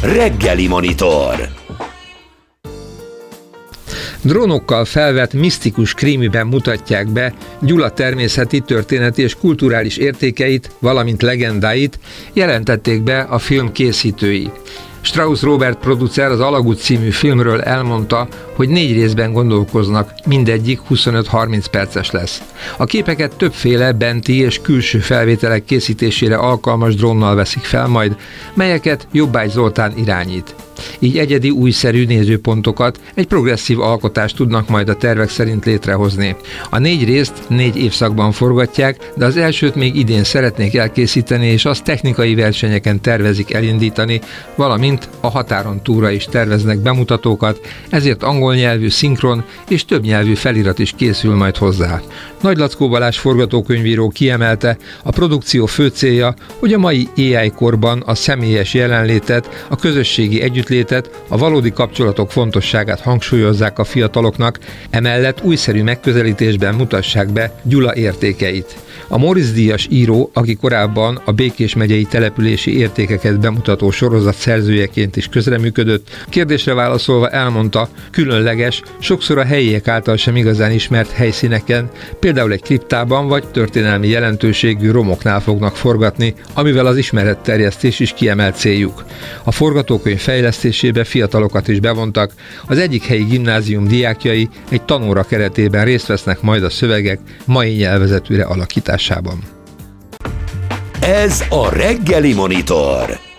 Reggeli Monitor. Drónokkal felvett misztikus krímiben mutatják be Gyula természeti, történeti és kulturális értékeit, valamint legendáit jelentették be a film készítői. Strauss Robert producer az Alagút című filmről elmondta, hogy 4 részben gondolkoznak, mindegyik 25-30 perces lesz. A képeket többféle benti és külső felvételek készítésére alkalmas drónnal veszik fel majd, melyeket Jobbágy Zoltán irányít. Így egyedi, újszerű nézőpontokat, egy progresszív alkotást tudnak majd a tervek szerint létrehozni. A 4 részt 4 évszakban forgatják, de az elsőt még idén szeretnék elkészíteni, és azt technikai versenyeken tervezik elindítani, valamint a határon túlra is terveznek bemutatókat, ezért angol nyelvű szinkron és többnyelvű felirat is készül majd hozzá. Nagy Lackó Balázs forgatókönyvíró kiemelte, a produkció fő célja, hogy a mai AI korban a személyes jelenlétet, a közösségi együttlétet, a valódi kapcsolatok fontosságát hangsúlyozzák a fiataloknak, emellett újszerű megközelítésben mutassák be Gyula értékeit. A Móricz-díjas író, aki korábban a Békés megyei települési értékeket bemutató sorozat szerzőjeként is közreműködött, kérdésre válaszolva elmondta, különleges, sokszor a helyiek által sem igazán ismert helyszíneken, például egy kriptában vagy történelmi jelentőségű romoknál fognak forgatni, amivel az ismeretterjesztés is kiemelt céljuk. A forgatókönyv fejlesztésébe fiatalokat is bevontak, az egyik helyi gimnázium diákjai egy tanóra keretében részt vesznek majd a szövegek mai nyelvezetűre alakításában. Ez a Reggeli Monitor.